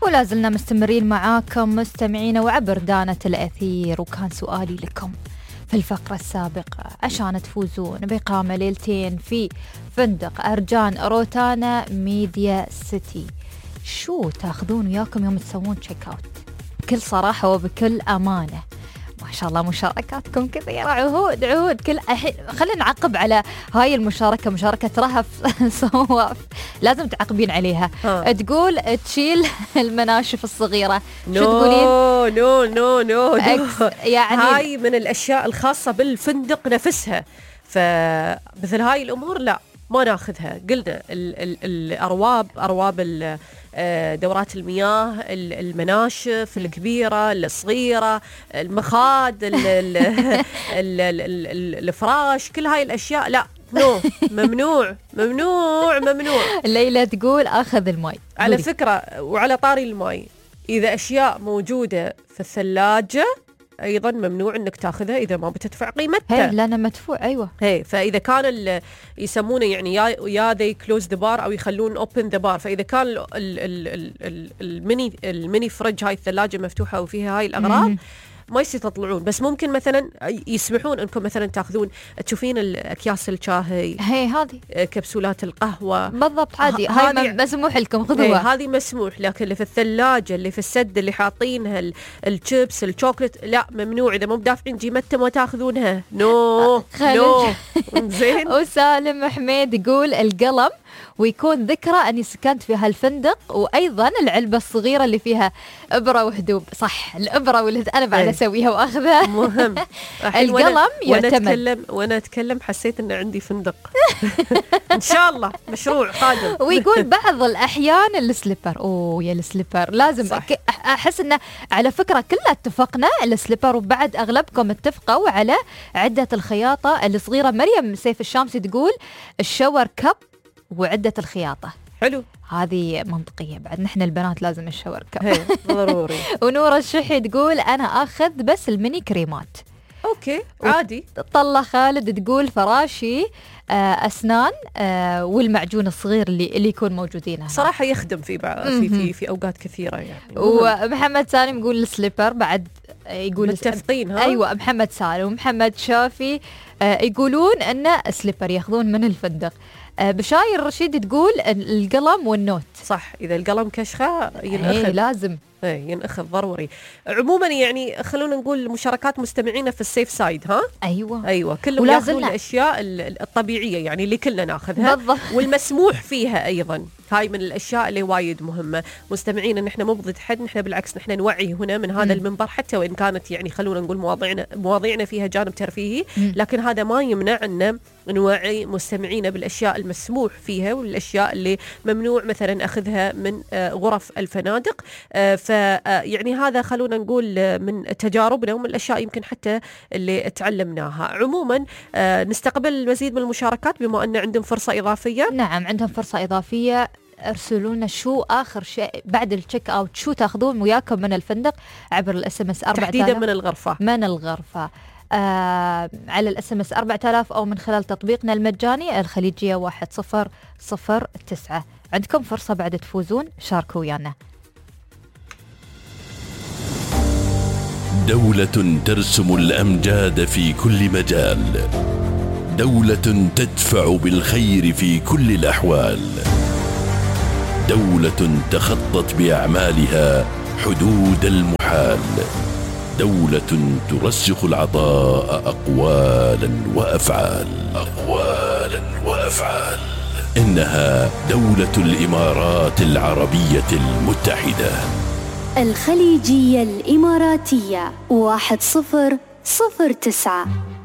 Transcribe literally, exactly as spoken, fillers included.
ولا زلنا مستمرين معاكم مستمعين وعبر دانة الأثير. وكان سؤالي لكم في الفقرة السابقة عشان تفوزون بإقامة ليلتين في فندق أرجان روتانا ميديا سيتي، شو تاخذون وياكم يوم تسوون تشيك أوت؟ بكل صراحة وبكل أمانة. ما شاء الله مشاركاتكم كثيرة، عهود عهود. كل الحين خلينا نعقب على هاي المشاركة، مشاركة رهف صواف، لازم تعقبين عليها. ها. تقول تشيل المناشف الصغيرة. نو شو تقولين؟ نو نو نو, نو. يعني هاي من الأشياء الخاصة بالفندق نفسها، فمثل هاي الأمور لا ما ناخذها. قلنا ال ال الأرواب، أرواب دورات المياه، المناشف الكبيرة الصغيرة، المخاد، ال ال ال ال الفراش، كل هاي الأشياء لا، نو ممنوع ممنوع ممنوع. ليلى تقول أخذ الماء. على دوري. فكرة وعلى طاري الماء، إذا أشياء موجودة في الثلاجة أيضا ممنوع أنك تأخذها إذا ما بتدفع قيمتها. هي لأنه مدفوع. أيوة هي فإذا كان يسمونه يعني يا يا they close the bar أو يخلون open the bar، فإذا كان ال ال ال ال الميني الميني فرج هاي الثلاجة مفتوحة وفيها هاي الأغراض ما يصير تطلعون، بس ممكن مثلا يسمحون انكم مثلا تاخذون، تشوفين الاكياس الشاي، هي هذه كبسولات القهوه بالضبط عادي، هاي مسموح لكم خذوها، هذه مسموح. لكن اللي في الثلاجه اللي في السد اللي حاطينها الشيبس الشوكليت لا ممنوع، اذا مو بدافعين قيمتها ما تاخذونها. نو نو زين. وسالم حميد يقول القلم ويكون ذكرى أني سكنت في هالفندق، وأيضا العلبة الصغيرة اللي فيها إبرة وحدوب. صح، الإبرة واللي أنا بعد أسويها وأخذها مهم. القلم يعتمد. وأنا أتكلم وأنا أتكلم حسيت أن عندي فندق. إن شاء الله مشروع قادم. ويقول بعض الأحيان السليبر، أوه يا السليبر لازم صح. أحس أنه على فكرة كلنا اتفقنا السليبر، وبعد أغلبكم اتفقوا على عدة الخياطة الصغيرة. مريم سيف الشامسي تقول الشاور كاب وعدة الخياطة. حلو، هذه منطقية. بعد نحن البنات لازم الشاور كاب ضروري. ونورة الشحي تقول أنا أخذ بس الميني كريمات. أوكي عادي. طلة خالد تقول فراشي أسنان والمعجون الصغير اللي اللي يكون موجودين هنا. صراحة يخدم في في في في أوقات كثيرة يعني. ومحمد سالم يقول السليبر بعد يقول متفقين. ها أيوة محمد سالم ومحمد شافي يقولون أن السليبر يأخذون من الفندق. بشاير رشيد تقول القلم والنوت. صح، إذا القلم كشخة ينأخذ. ايه لازم ايه ينأخذ ضروري. عموما يعني خلونا نقول مشاركات مستمعينا في السيف سايد. ها ايوه ايوه كلهم ياخذون الاشياء الطبيعيه يعني اللي كلنا ناخذها بالضبط. والمسموح فيها ايضا. هاي من الاشياء اللي وايد مهمه. مستمعينا نحن مو ضد حد، نحن بالعكس نحن نوعي هنا من هذا م. المنبر، حتى وان كانت يعني خلونا نقول مواضيعنا مواضيعنا فيها جانب ترفيهي، م. لكن هذا ما يمنع ان نوعي مستمعينا بالاشياء المسموح فيها والاشياء اللي ممنوع مثلا اخذها من غرف الفنادق. فيعني هذا خلونا نقول من تجاربنا ومن الاشياء يمكن حتى اللي تعلمناها. عموما نستقبل المزيد من المشاركات بما ان عندهم فرصه اضافيه. نعم عندهم فرصه اضافيه. ارسلوا لنا شو اخر شيء بعد التشيك اوت، شو تاخذون وياكم من الفندق عبر الاس ام اس أربعة آلاف تحديدا من الغرفه من الغرفه آه على الاس ام اس أربعة آلاف او من خلال تطبيقنا المجاني الخليجيه واحد صفر صفر تسعة. عندكم فرصه بعد تفوزون، شاركوا ويانا. دولة ترسم الأمجاد في كل مجال، دولة تدفع بالخير في كل الأحوال، دولة تخطت بأعمالها حدود المحال، دولة ترسخ العطاء أقوالا وأفعال أقوالا وأفعال إنها دولة الإمارات العربية المتحدة. الخليجية الإماراتية واحد صفر صفر تسعة.